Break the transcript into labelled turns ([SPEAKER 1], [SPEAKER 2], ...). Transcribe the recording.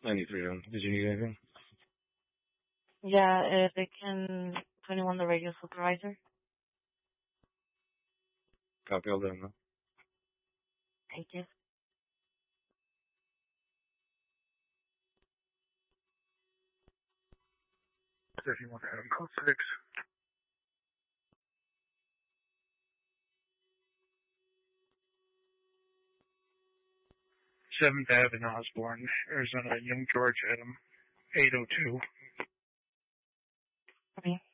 [SPEAKER 1] 93 on. Did you need anything?
[SPEAKER 2] Yeah, if they can 21 the radio supervisor.
[SPEAKER 1] Copy all done, though.
[SPEAKER 2] Thank you.
[SPEAKER 3] 31 Adam, code 6. 7th Ave in Osborne, Arizona, Young George, Adam, 802.
[SPEAKER 2] Okay.